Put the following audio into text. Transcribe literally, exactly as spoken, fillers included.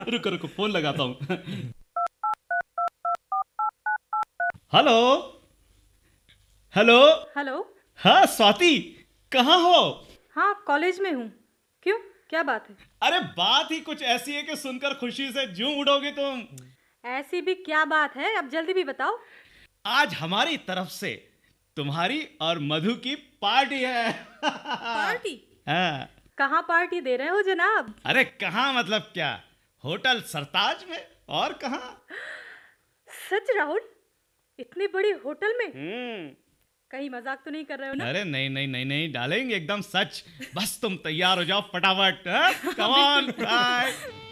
रुको रुको फोन लगाता हूँ। Hello hello. हेलो। हाँ स्वाति, कहाँ हो? हाँ, कॉलेज में हूँ। क्यों, क्या बात है? अरे बात ही कुछ ऐसी है कि सुनकर खुशी से झूम उठोगे तुम। ऐसी भी क्या बात है, अब जल्दी भी बताओ। आज हमारी तरफ से तुम्हारी और मधु की पार्टी है। पार्टी? हाँ। कहाँ पार्टी दे रहे हो जनाब? अरे कहाँ मतलब क्या, होटल सरताज में, और कहाँ। सच राहुल? इतनी बड़ी होटल में? हम्म। कहीं मजाक तो नहीं कर रहे हो ना? अरे नहीं नहीं नहीं नहीं डालेंगे, एकदम सच। बस तुम तैयार हो जाओ फटाफट। Come on. बाय।